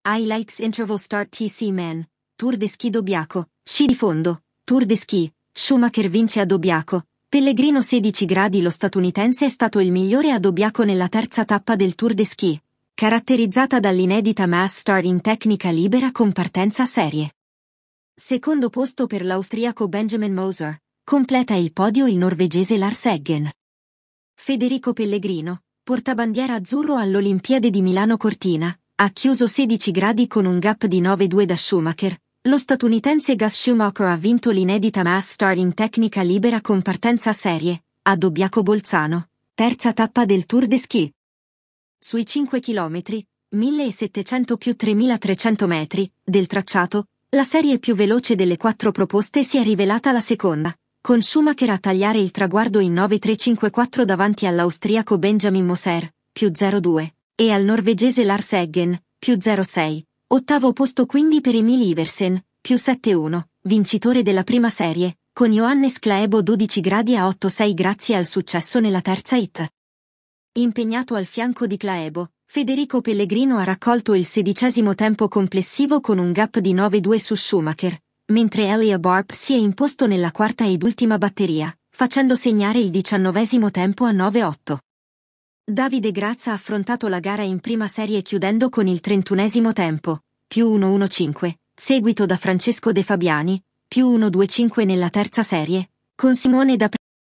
Highlights Interval Start TC Man, Tour de Ski Dobbiaco, sci di fondo, Tour de Ski, Schumacher vince a Dobbiaco, Pellegrino 16 gradi. Lo statunitense è stato il migliore a Dobbiaco nella terza tappa del Tour de Ski, caratterizzata dall'inedita Mass Start in tecnica libera con partenza a serie. Secondo posto per l'austriaco Benjamin Moser, completa il podio il norvegese Lars Eggen. Federico Pellegrino, portabandiera azzurro all'Olimpiade di Milano Cortina, ha chiuso 16 gradi con un gap di 9,2 da Schumacher. Lo statunitense Gus Schumacher ha vinto l'inedita Mass Start in tecnica libera con partenza a serie, a Dobbiaco Bolzano, terza tappa del Tour de Ski. Sui 5 km, 1700 più 3300 metri, del tracciato, la serie più veloce delle 4 proposte si è rivelata la seconda, con Schumacher a tagliare il traguardo in 9,354 davanti all'austriaco Benjamin Moser, più 0,2, e al norvegese Lars Eggen, più 0,6. Ottavo posto quindi per Emil Iversen, più 7,1, vincitore della prima serie, con Johannes Klæbo 12 gradi a 8,6 grazie al successo nella terza hit. Impegnato al fianco di Klæbo, Federico Pellegrino ha raccolto il 16° tempo complessivo con un gap di 9,2 su Schumacher, mentre Elia Barp si è imposto nella quarta ed ultima batteria, facendo segnare il 19° tempo a 9,8. Davide Grazza ha affrontato la gara in prima serie chiudendo con il 31° tempo, più 1,15, seguito da Francesco De Fabiani, più 1,25 nella terza serie, con Simone da